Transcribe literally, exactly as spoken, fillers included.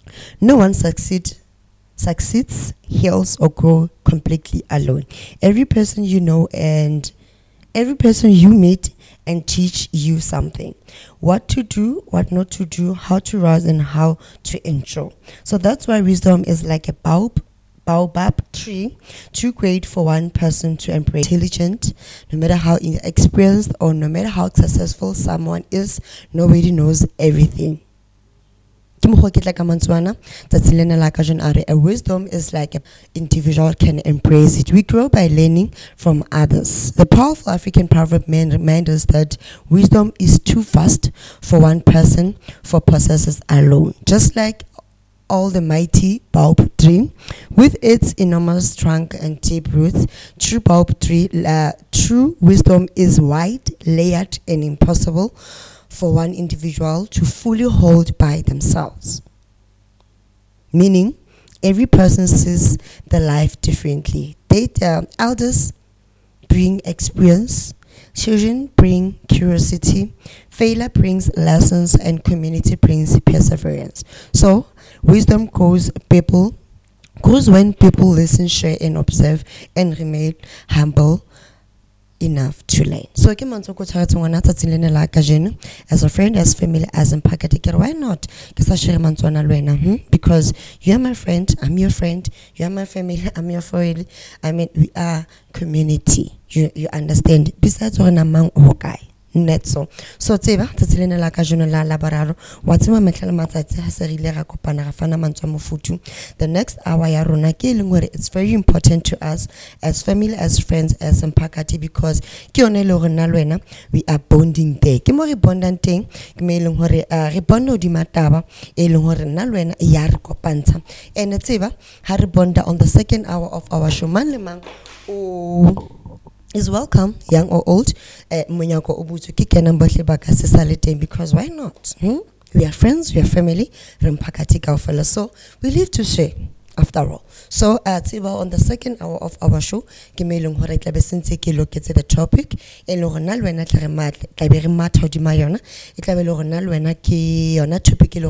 No one succeed, succeeds, heals, or grow completely alone. Every person you know and every person you meet and teach you something. What to do, what not to do, how to rise, and how to endure. So that's why wisdom is like a bulb baobab tree, too great for one person to embrace. Intelligent, no matter how experienced or no matter how successful someone is, nobody knows everything. A wisdom is like an individual can embrace it. We grow by learning from others. The powerful African proverb reminds us that wisdom is too fast for one person for possessors alone. Just like all the mighty baobab tree, with its enormous trunk and deep roots, true baobab tree, uh, true wisdom is wide, layered, and impossible for one individual to fully hold by themselves. Meaning, every person sees the life differently. They, uh, elders bring experience, children bring curiosity, failure brings lessons, and community brings perseverance. So, wisdom grows people grows when people listen, share, and observe, and remain humble enough to learn. So ke mantso go tshwara tsongwana tsatsing lena la ka jeno, as a friend, as family, as mpakate ke why not ke sa share mantswana le wena, hmm? Because you are my friend, I'm your friend, you are my family, I'm your family. I mean, we are community. You you understand? Besides rona mang o kae netso. So tseba tsatsing la ka jeno la laboraro wa tsema metlela matsatsi ha se rile ga kopana ga fana mantswa mofutu. The next hour ya rona ke leng hore it's very important to us as family, as friends, as mpakati, because ke yone le rona le wena we are bonding there. Ke mo re bondang teng ke me leng hore re bonda di mataba e leng hore nna le wena ya re kopantsha. And tseba ha re bonda on the second hour of our show, man le mang o is welcome, young or old. Because why not? Hmm? We are friends, we are family. So we live to share after all. So uh, on the second hour of our show, ke me leng hore tla be sentse ke loketse the topic e le rona le wena tla re matla tla be re matha di mayona e tla be le rona le wena ke yona topic e